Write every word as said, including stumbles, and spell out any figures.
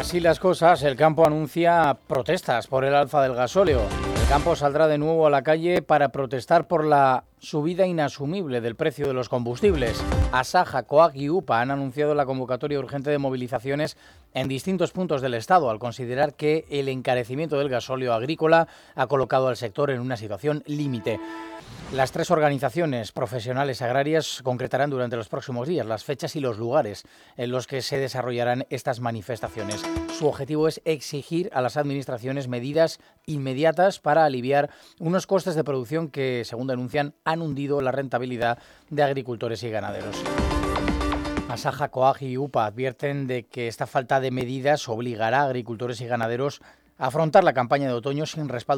Así las cosas, el campo anuncia protestas por el alza del gasóleo. El campo saldrá de nuevo a la calle para protestar por la subida inasumible del precio de los combustibles. Asaja, COAG y UPA han anunciado la convocatoria urgente de movilizaciones en distintos puntos del Estado, al considerar que el encarecimiento del gasóleo agrícola ha colocado al sector en una situación límite. Las tres organizaciones profesionales agrarias concretarán durante los próximos días las fechas y los lugares en los que se desarrollarán estas manifestaciones. Su objetivo es exigir a las administraciones medidas inmediatas para aliviar unos costes de producción que, según denuncian, han hundido la rentabilidad de agricultores y ganaderos. Asaja, COAG y UPA advierten de que esta falta de medidas obligará a agricultores y ganaderos a afrontar la campaña de otoño sin respaldo